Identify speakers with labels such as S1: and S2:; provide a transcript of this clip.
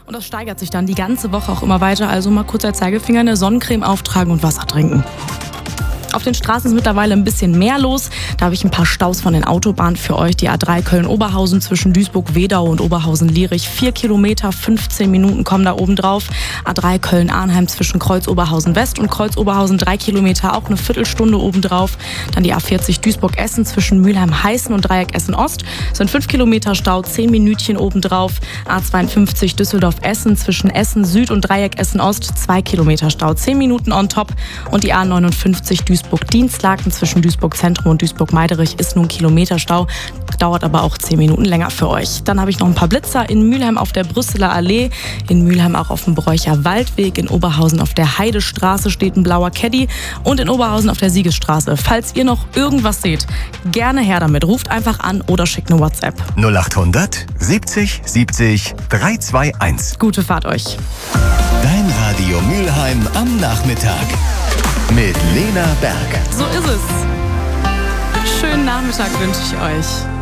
S1: Und das steigert sich dann die ganze Woche auch immer weiter. Also mal kurz als Zeigefinger eine Sonnencreme auftragen und Wasser trinken. Auf den Straßen ist mittlerweile ein bisschen mehr los. Da habe ich ein paar Staus von den Autobahnen für euch. Die A3 Köln-Oberhausen zwischen Duisburg-Wedau und Oberhausen-Lierich. 4 Kilometer, 15 Minuten kommen da oben drauf. A3 Köln-Arnheim zwischen Kreuz-Oberhausen-West und Kreuz-Oberhausen 3 Kilometer, auch eine Viertelstunde oben drauf. Dann die A40 Duisburg-Essen zwischen Mülheim-Heißen und Dreieck Essen-Ost. Sind 5 Kilometer Stau, 10 Minütchen oben drauf. A52 Düsseldorf-Essen zwischen Essen-Süd und Dreieck Essen-Ost. 2 Kilometer Stau, 10 Minuten on top. Und die A59 Duisburg-Dienstlaken zwischen Duisburg-Zentrum und Duisburg-Meiderich ist nun Kilometerstau, dauert aber auch 10 Minuten länger für euch. Dann habe ich noch ein paar Blitzer in Mülheim auf der Brüsseler Allee, in Mülheim auch auf dem Bräucher Waldweg, in Oberhausen auf der Heidestraße steht ein blauer Caddy und in Oberhausen auf der Siegesstraße. Falls ihr noch irgendwas seht, gerne her damit. Ruft einfach an oder schickt eine WhatsApp.
S2: 0800 70 70 321.
S1: Gute Fahrt euch.
S2: Dein Radio Mülheim am Nachmittag. Mit Lena Berg.
S1: So ist es. Schönen Nachmittag wünsche ich euch.